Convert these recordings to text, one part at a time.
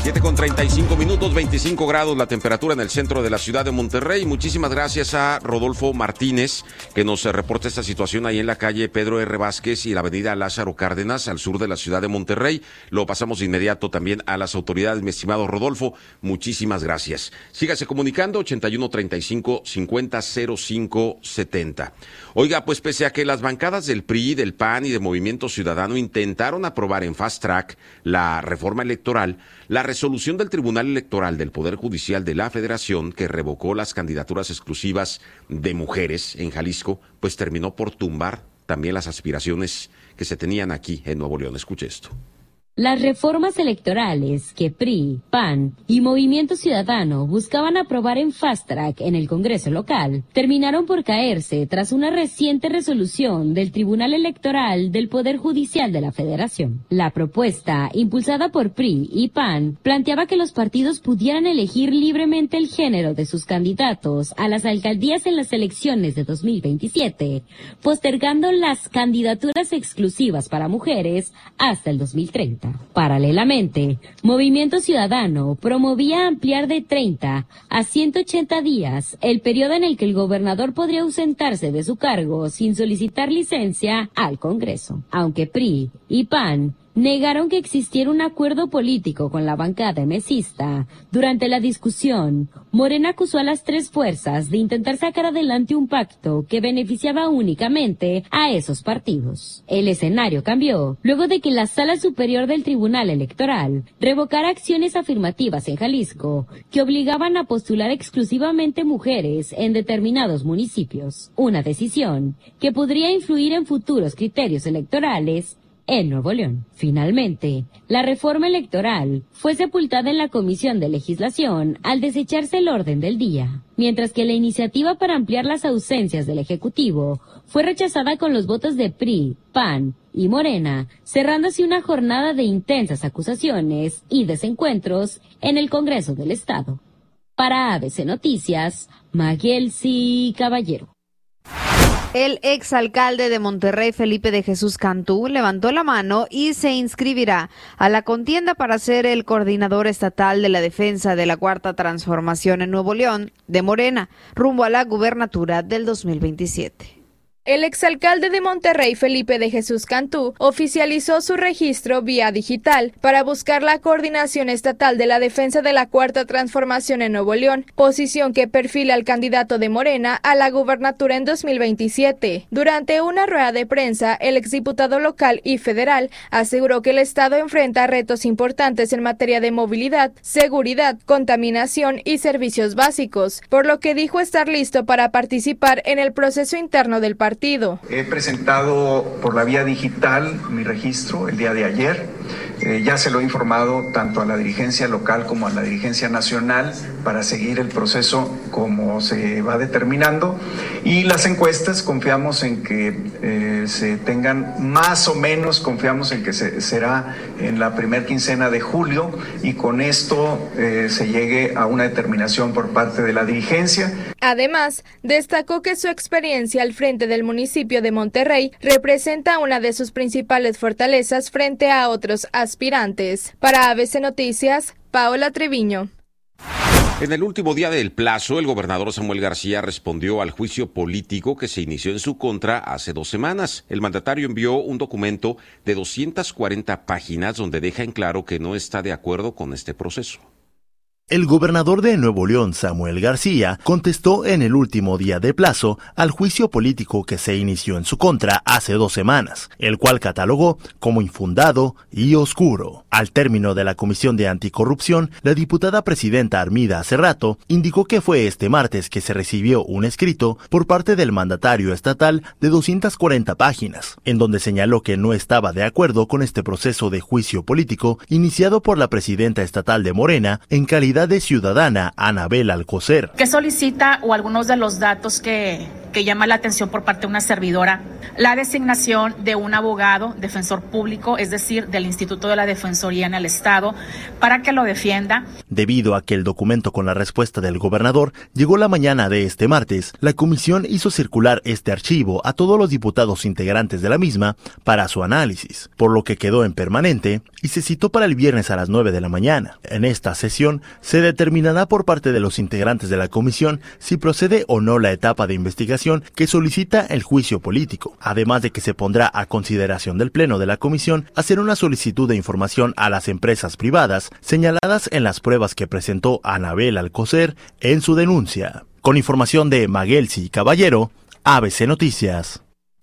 7:35, 25 grados la temperatura en el centro de la ciudad de Monterrey. Muchísimas gracias a Rodolfo Martínez, que nos reporta esta situación ahí en la calle Pedro R. Vázquez y la avenida Lázaro Cárdenas, al sur de la ciudad de Monterrey. Lo pasamos de inmediato también a las autoridades, mi estimado Rodolfo. Muchísimas gracias. Sígase comunicando, 8135-500570. Oiga, pues pese a que las bancadas del PRI, del PAN y de Movimiento Ciudadano intentaron aprobar en fast track la reforma electoral, la resolución del Tribunal Electoral del Poder Judicial de la Federación, que revocó las candidaturas exclusivas de mujeres en Jalisco, pues terminó por tumbar también las aspiraciones que se tenían aquí en Nuevo León. Escuche esto. Las reformas electorales que PRI, PAN y Movimiento Ciudadano buscaban aprobar en fast track en el Congreso local terminaron por caerse tras una reciente resolución del Tribunal Electoral del Poder Judicial de la Federación. La propuesta, impulsada por PRI y PAN, planteaba que los partidos pudieran elegir libremente el género de sus candidatos a las alcaldías en las elecciones de 2027, postergando las candidaturas exclusivas para mujeres hasta el 2030. Paralelamente, Movimiento Ciudadano promovía ampliar de 30 a 180 días el periodo en el que el gobernador podría ausentarse de su cargo sin solicitar licencia al Congreso. Aunque PRI y PAN negaron que existiera un acuerdo político con la bancada mesista, durante la discusión, Morena acusó a las tres fuerzas de intentar sacar adelante un pacto que beneficiaba únicamente a esos partidos. El escenario cambió luego de que la Sala Superior del Tribunal Electoral revocara acciones afirmativas en Jalisco que obligaban a postular exclusivamente mujeres en determinados municipios, una decisión que podría influir en futuros criterios electorales en Nuevo León. Finalmente, la reforma electoral fue sepultada en la Comisión de Legislación al desecharse el orden del día, mientras que la iniciativa para ampliar las ausencias del Ejecutivo fue rechazada con los votos de PRI, PAN y Morena, cerrando así una jornada de intensas acusaciones y desencuentros en el Congreso del Estado. Para ABC Noticias, Maguelsi Caballero. El exalcalde de Monterrey, Felipe de Jesús Cantú, levantó la mano y se inscribirá a la contienda para ser el coordinador estatal de la defensa de la Cuarta Transformación en Nuevo León de Morena, rumbo a la gubernatura del 2027. El exalcalde de Monterrey, Felipe de Jesús Cantú, oficializó su registro vía digital para buscar la coordinación estatal de la defensa de la Cuarta Transformación en Nuevo León, posición que perfila al candidato de Morena a la gubernatura en 2027. Durante una rueda de prensa, el exdiputado local y federal aseguró que el Estado enfrenta retos importantes en materia de movilidad, seguridad, contaminación y servicios básicos, por lo que dijo estar listo para participar en el proceso interno del partido. He presentado por la vía digital mi registro el día de ayer. Ya se lo he informado tanto a la dirigencia local como a la dirigencia nacional para seguir el proceso como se va determinando. Y las encuestas confiamos en que se tengan más o menos, confiamos en que será en la primera quincena de julio y con esto se llegue a una determinación por parte de la dirigencia. Además, destacó que su experiencia al frente del municipio de Monterrey representa una de sus principales fortalezas frente a otros aspirantes. Para ABC Noticias, Paola Treviño. En el último día del plazo, el gobernador Samuel García respondió al juicio político que se inició en su contra hace 2 semanas. El mandatario envió un documento de 240 páginas donde deja en claro que no está de acuerdo con este proceso. El gobernador de Nuevo León, Samuel García, contestó en el último día de plazo al juicio político que se inició en su contra hace 2 semanas, el cual catalogó como infundado y oscuro. Al término de la Comisión de Anticorrupción, la diputada presidenta Armida Cerrato indicó que fue este martes que se recibió un escrito por parte del mandatario estatal de 240 páginas, en donde señaló que no estaba de acuerdo con este proceso de juicio político iniciado por la presidenta estatal de Morena en calidad Seguridad Ciudadana, Anabel Alcocer. Que solicita, o algunos de los datos que llama la atención por parte de una servidora, la designación de un abogado, defensor público, es decir, del Instituto de la Defensoría en el Estado, para que lo defienda. Debido a que el documento con la respuesta del gobernador llegó la mañana de este martes, la comisión hizo circular este archivo a todos los diputados integrantes de la misma para su análisis, por lo que quedó en permanente y se citó para el viernes a las 9 de la mañana. En esta sesión se determinará por parte de los integrantes de la comisión si procede o no la etapa de investigación que solicita el juicio político, además de que se pondrá a consideración del Pleno de la comisión hacer una solicitud de información a las empresas privadas señaladas en las pruebas que presentó Anabel Alcocer en su denuncia. Con información de Maguelsi Caballero, ABC Noticias.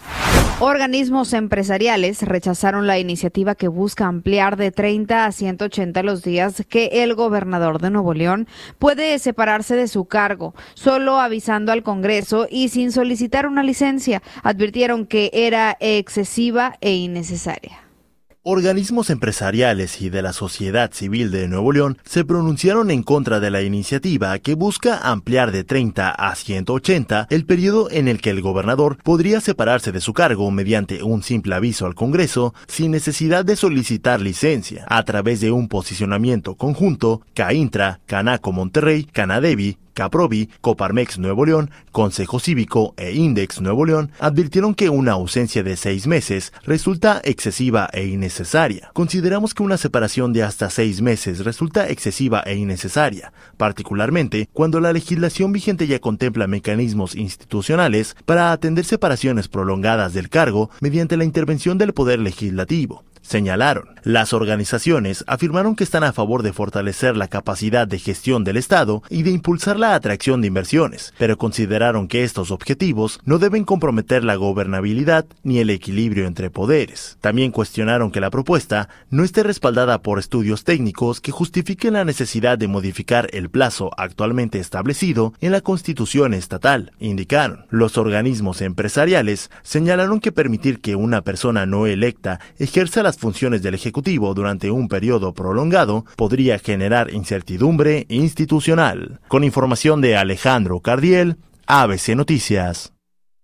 Organismos empresariales rechazaron la iniciativa que busca ampliar de 30 a 180 los días que el gobernador de Nuevo León puede separarse de su cargo, solo avisando al Congreso y sin solicitar una licencia. Advirtieron que era excesiva e innecesaria. Organismos empresariales y de la sociedad civil de Nuevo León se pronunciaron en contra de la iniciativa que busca ampliar de 30 a 180 el periodo en el que el gobernador podría separarse de su cargo mediante un simple aviso al Congreso sin necesidad de solicitar licencia, a través de un posicionamiento conjunto. CAINTRA, Canaco Monterrey, Canadevi, Caprovi, Coparmex Nuevo León, Consejo Cívico e Index Nuevo León advirtieron que una ausencia de 6 meses resulta excesiva e innecesaria. Consideramos que una separación de hasta 6 meses resulta excesiva e innecesaria, particularmente cuando la legislación vigente ya contempla mecanismos institucionales para atender separaciones prolongadas del cargo mediante la intervención del Poder Legislativo, señalaron. Las organizaciones afirmaron que están a favor de fortalecer la capacidad de gestión del Estado y de impulsar la atracción de inversiones, pero consideraron que estos objetivos no deben comprometer la gobernabilidad ni el equilibrio entre poderes. También cuestionaron que la propuesta no esté respaldada por estudios técnicos que justifiquen la necesidad de modificar el plazo actualmente establecido en la Constitución estatal, indicaron. Los organismos empresariales señalaron que permitir que una persona no electa ejerza las funciones del Ejecutivo durante un periodo prolongado podría generar incertidumbre institucional. Con información de Alejandro Cardiel, ABC Noticias.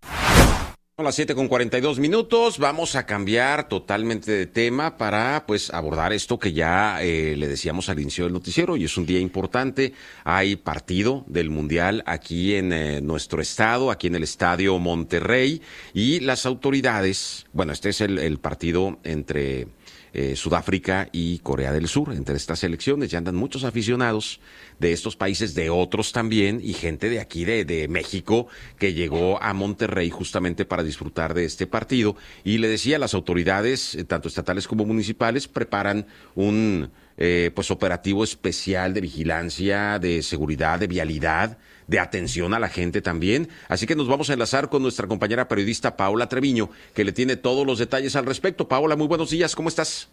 Son las 7:42. Vamos a cambiar totalmente de tema para abordar esto que ya le decíamos al inicio del noticiero, y es un día importante. Hay partido del Mundial aquí en nuestro estado, aquí en el Estadio Monterrey, y las autoridades, este es el partido entre Sudáfrica y Corea del Sur. Entre estas selecciones ya andan muchos aficionados de estos países, de otros también, y gente de aquí de México que llegó a Monterrey justamente para disfrutar de este partido. Y le decía, las autoridades, tanto estatales como municipales, preparan un operativo especial de vigilancia, de seguridad, de vialidad, de atención a la gente también. Así que nos vamos a enlazar con nuestra compañera periodista Paola Treviño, que le tiene todos los detalles al respecto. Paola, muy buenos días, ¿cómo estás?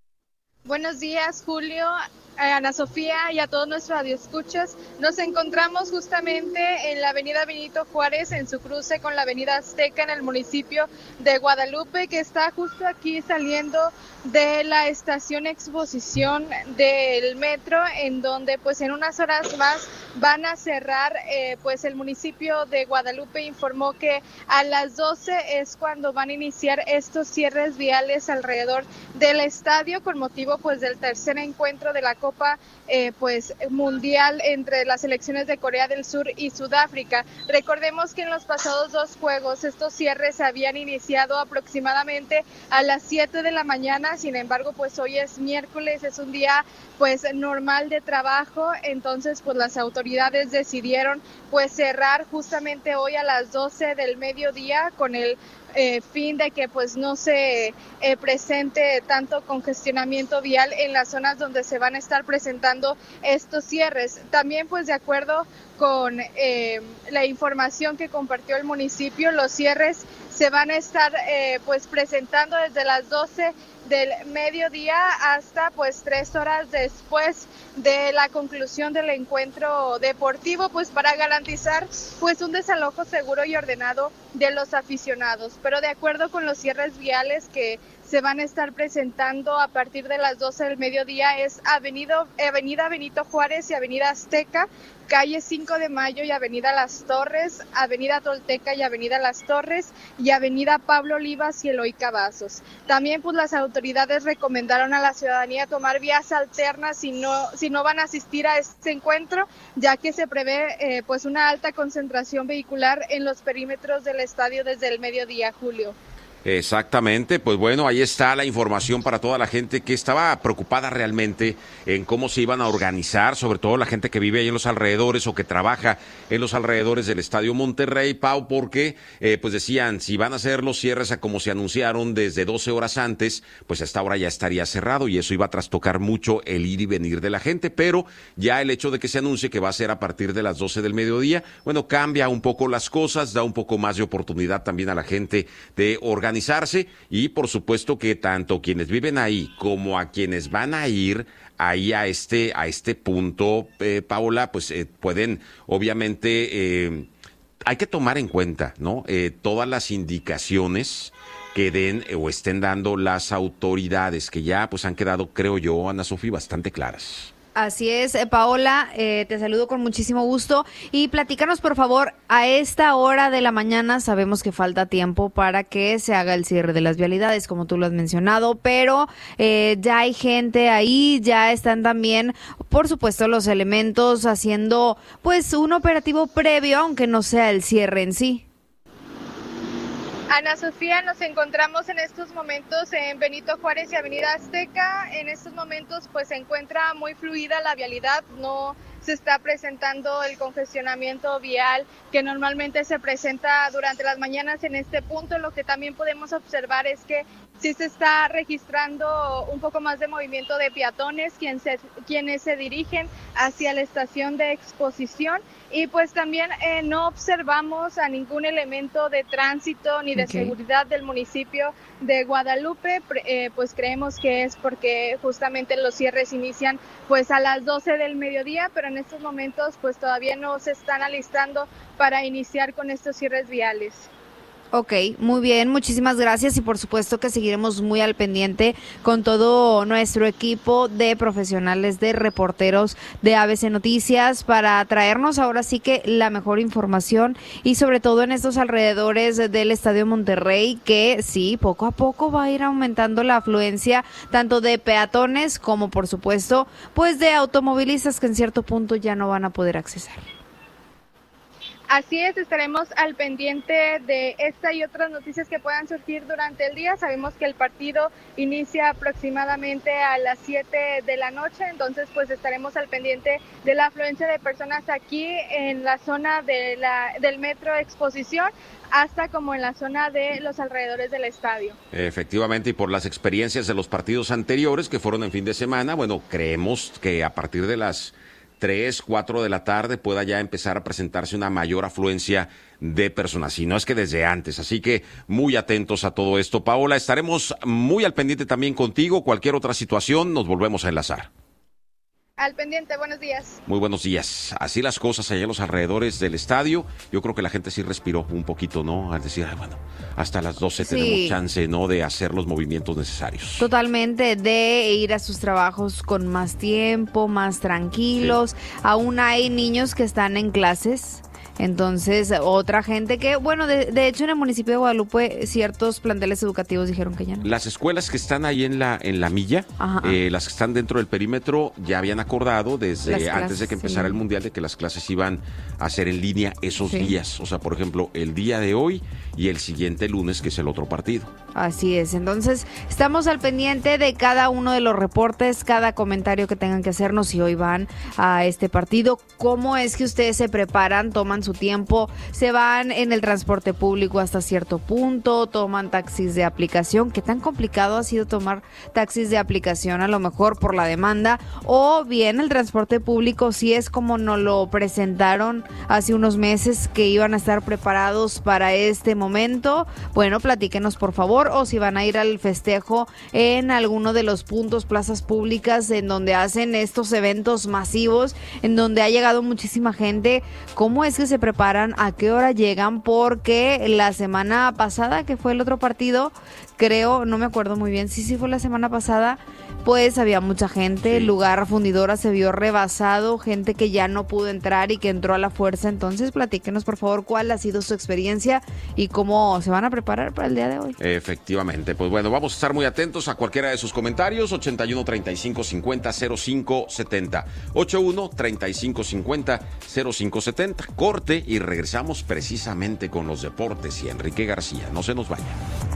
Buenos días, Julio, Ana Sofía y a todos nuestros radioescuchas. Nos encontramos justamente en la avenida Benito Juárez, en su cruce con la avenida Azteca, en el municipio de Guadalupe, que está justo aquí saliendo de la estación Exposición del metro, en donde en unas horas más van a cerrar. El municipio de Guadalupe informó que a las 12 es cuando van a iniciar estos cierres viales alrededor del estadio con motivo del tercer encuentro de la Copa Mundial entre las selecciones de Corea del Sur y Sudáfrica. Recordemos que en los pasados 2 juegos estos cierres habían iniciado aproximadamente a las 7 de la mañana. Sin embargo, hoy es miércoles, es un día normal de trabajo, entonces las autoridades decidieron cerrar justamente hoy a las 12 del mediodía con el fin de que no se presente tanto congestionamiento vial en las zonas donde se van a estar presentando estos cierres. También de acuerdo con la información que compartió el municipio, los cierres se van a estar presentando desde las 12 del mediodía hasta 3 horas después de la conclusión del encuentro deportivo, para garantizar un desalojo seguro y ordenado de los aficionados. Pero de acuerdo con los cierres viales que se van a estar presentando a partir de las 12 del mediodía es Avenida Benito Juárez y Avenida Azteca, calle 5 de Mayo y Avenida Las Torres, Avenida Tolteca y Avenida Las Torres y Avenida Pablo Olivas y Eloy Cavazos. También pues las autoridades recomendaron a la ciudadanía tomar vías alternas si no van a asistir a este encuentro, ya que se prevé pues una alta concentración vehicular en los perímetros del estadio desde el mediodía, Julio. Exactamente, pues bueno, ahí está la información para toda la gente que estaba preocupada realmente en cómo se iban a organizar, sobre todo la gente que vive ahí en los alrededores o que trabaja en los alrededores del Estadio Monterrey, Pau, porque pues decían, si van a hacer los cierres a como se anunciaron desde 12 horas antes, pues a esta hora ya estaría cerrado y eso iba a trastocar mucho el ir y venir de la gente, pero ya el hecho de que se anuncie que va a ser a partir de las 12 del mediodía, bueno, cambia un poco las cosas, da un poco más de oportunidad también a la gente de organizarse y por supuesto que tanto quienes viven ahí como a quienes van a ir ahí a este punto, Paola, pues pueden obviamente hay que tomar en cuenta, ¿no? Todas las indicaciones que den o estén dando las autoridades que ya pues han quedado, creo yo, Ana Sofía, bastante claras. Así es, Paola, te saludo con muchísimo gusto y platícanos por favor, a esta hora de la mañana sabemos que falta tiempo para que se haga el cierre de las vialidades, como tú lo has mencionado, pero ya hay gente ahí, ya están también, por supuesto, los elementos haciendo pues un operativo previo, aunque no sea el cierre en sí. Ana Sofía, nos encontramos en estos momentos en Benito Juárez y Avenida Azteca. En estos momentos pues se encuentra muy fluida la vialidad, no se está presentando el congestionamiento vial que normalmente se presenta durante las mañanas en este punto. Lo que también podemos observar es que sí se está registrando un poco más de movimiento de peatones quienes se dirigen hacia la estación de Exposición y pues también no observamos a ningún elemento de tránsito ni de seguridad del municipio de Guadalupe, pues creemos que es porque justamente los cierres inician pues a las 12 del mediodía, pero en estos momentos pues todavía no se están alistando para iniciar con estos cierres viales. Ok, muy bien, muchísimas gracias y por supuesto que seguiremos muy al pendiente con todo nuestro equipo de profesionales, de reporteros de ABC Noticias para traernos ahora sí que la mejor información y sobre todo en estos alrededores del Estadio Monterrey que sí, poco a poco va a ir aumentando la afluencia tanto de peatones como por supuesto pues de automovilistas que en cierto punto ya no van a poder accesar. Así es, estaremos al pendiente de esta y otras noticias que puedan surgir durante el día. Sabemos que el partido inicia aproximadamente a las 7 de la noche, entonces pues estaremos al pendiente de la afluencia de personas aquí en la zona del Metro Exposición, hasta como en la zona de los alrededores del estadio. Efectivamente, y por las experiencias de los partidos anteriores que fueron en fin de semana, bueno, creemos que a partir de las 3, 4 de la tarde pueda ya empezar a presentarse una mayor afluencia de personas, si no es que desde antes. Así que muy atentos a todo esto. Paola, estaremos muy al pendiente también contigo. Cualquier otra situación, nos volvemos a enlazar. Al pendiente, buenos días. Muy buenos días. Así las cosas allá en los alrededores del estadio. Yo creo que la gente sí respiró un poquito, ¿no? Al decir, bueno, hasta las 12 tenemos chance, ¿no? De hacer los movimientos necesarios. Totalmente, de ir a sus trabajos con más tiempo, más tranquilos. Sí. Aún hay niños que están en clases. Entonces, otra gente que, bueno, de hecho en el municipio de Guadalupe ciertos planteles educativos dijeron que ya no. Las escuelas que están ahí en la milla, las que están dentro del perímetro, ya habían acordado desde antes de que empezara el Mundial de que las clases iban a ser en línea esos días. O sea, por ejemplo, el día de hoy y el siguiente lunes, que es el otro partido. Así es, entonces estamos al pendiente de cada uno de los reportes, cada comentario que tengan que hacernos si hoy van a este partido, cómo es que ustedes se preparan, toman su tiempo, se van en el transporte público hasta cierto punto, toman taxis de aplicación, qué tan complicado ha sido tomar taxis de aplicación a lo mejor por la demanda, o bien el transporte público si es como nos lo presentaron hace unos meses que iban a estar preparados para este momento. Bueno, platíquenos por favor, o si van a ir al festejo en alguno de los puntos, plazas públicas en donde hacen estos eventos masivos, en donde ha llegado muchísima gente, ¿cómo es que se se preparan, a qué hora llegan, porque la semana pasada, que fue el otro partido, creo, no me acuerdo muy bien, sí fue la semana pasada, pues había mucha gente, el lugar fundidora se vio rebasado, gente que ya no pudo entrar y que entró a la fuerza. Entonces platíquenos por favor cuál ha sido su experiencia y cómo se van a preparar para el día de hoy. Efectivamente, pues bueno, vamos a estar muy atentos a cualquiera de sus comentarios. 81 35 50 05 70, 81 35 50 05 70. Corte y regresamos precisamente con los deportes y Enrique García. No se nos vaya.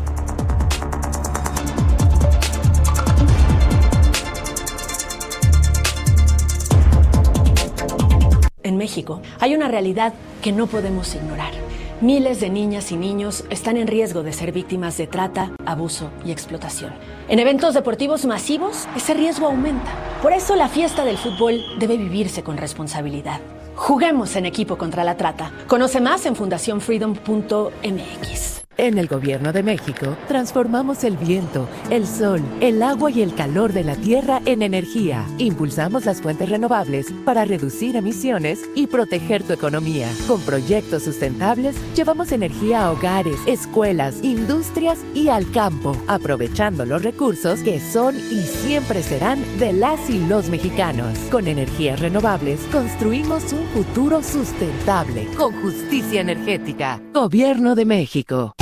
En México hay una realidad que no podemos ignorar. Miles de niñas y niños están en riesgo de ser víctimas de trata, abuso y explotación. En eventos deportivos masivos, ese riesgo aumenta. Por eso la fiesta del fútbol debe vivirse con responsabilidad. Juguemos en equipo contra la trata. Conoce más en fundacionfreedom.mx. En el Gobierno de México, transformamos el viento, el sol, el agua y el calor de la tierra en energía. Impulsamos las fuentes renovables para reducir emisiones y proteger tu economía. Con proyectos sustentables, llevamos energía a hogares, escuelas, industrias y al campo, aprovechando los recursos que son y siempre serán de las y los mexicanos. Con energías renovables, construimos un futuro sustentable, con justicia energética. Gobierno de México.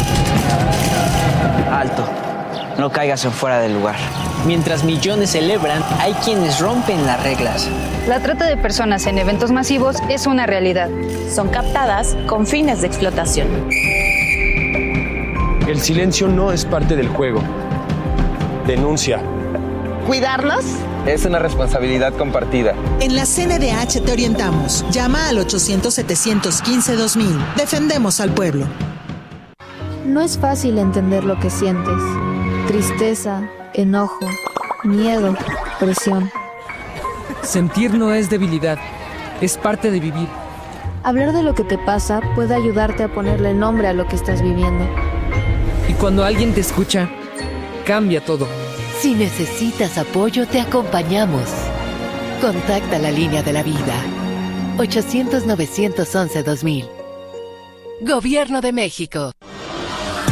Alto, no caigas en fuera del lugar. Mientras millones celebran, hay quienes rompen las reglas. La trata de personas en eventos masivos es una realidad. Son captadas con fines de explotación. El silencio no es parte del juego. Denuncia. ¿Cuidarnos? Es una responsabilidad compartida. En la CNDH te orientamos. Llama al 800-715-2000. Defendemos al pueblo. No es fácil entender lo que sientes. Tristeza, enojo, miedo, presión. Sentir no es debilidad, es parte de vivir. Hablar de lo que te pasa puede ayudarte a ponerle nombre a lo que estás viviendo. Y cuando alguien te escucha, cambia todo. Si necesitas apoyo, te acompañamos. Contacta la línea de la vida. 800-911-2000. Gobierno de México.